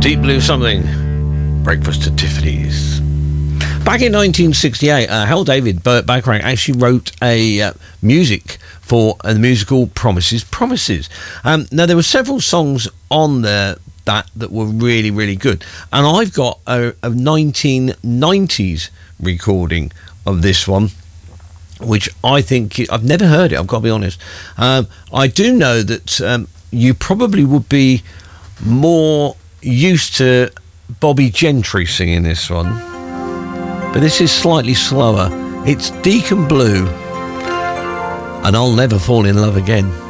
Deep Blue Something, Breakfast at Tiffany's. Back in 1968, Hal David, Burt Bacharach actually wrote a music for the musical Promises. Now, there were several songs on there that were really, really good. And I've got a 1990s recording of this one, which I think, I've never heard it, I've got to be honest. I do know that you probably would be more used to Bobby Gentry singing this one, but this is slightly slower. It's Deacon Blue and I'll Never Fall in Love Again.